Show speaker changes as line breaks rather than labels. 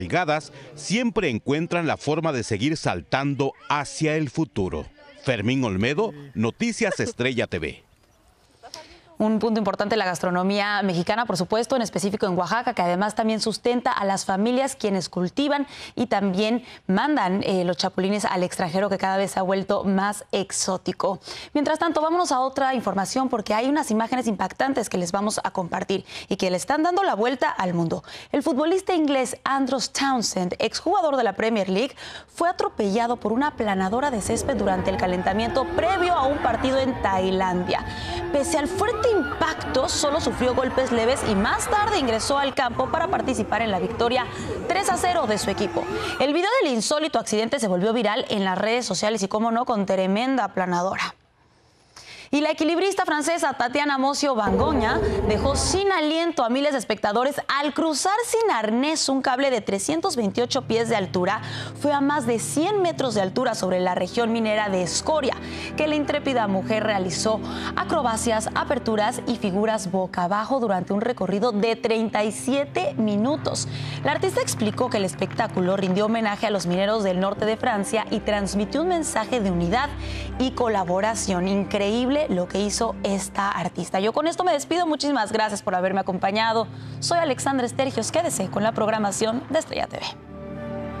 Brigadas siempre encuentran la forma de seguir saltando hacia el futuro. Fermín Olmedo, Noticias Estrella TV.
Un punto importante, la gastronomía mexicana, por supuesto, en específico en Oaxaca, que además también sustenta a las familias quienes cultivan y también mandan los chapulines al extranjero, que cada vez se ha vuelto más exótico. Mientras tanto, vámonos a otra información, porque hay unas imágenes impactantes que les vamos a compartir y que le están dando la vuelta al mundo. El futbolista inglés Andros Townsend, exjugador de la Premier League, fue atropellado por una aplanadora de césped durante el calentamiento previo a un partido en Tailandia. Pese al fuerte impacto, solo sufrió golpes leves y más tarde ingresó al campo para participar en la victoria 3-0 de su equipo. El video del insólito accidente se volvió viral en las redes sociales y, cómo no, con tremenda aplanadora. Y la equilibrista francesa Tatiana Mocio-Bangoña dejó sin aliento a miles de espectadores al cruzar sin arnés un cable de 328 pies de altura. Fue a más de 100 metros de altura sobre la región minera de Escoria, que la intrépida mujer realizó acrobacias, aperturas y figuras boca abajo durante un recorrido de 37 minutos. La artista explicó que el espectáculo rindió homenaje a los mineros del norte de Francia y transmitió un mensaje de unidad y colaboración. Increíble lo que hizo esta artista. Yo con esto me despido. Muchísimas gracias por haberme acompañado. Soy Alexandra Estergios. Quédese con la programación de Estrella TV.